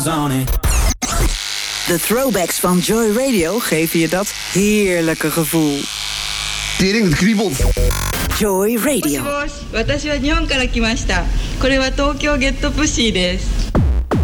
De throwbacks van Joy Radio geven je dat heerlijke gevoel. Tering, het kriebelt. Joy Radio. 私は日本から来ました。これは東京ゲットプッシーです。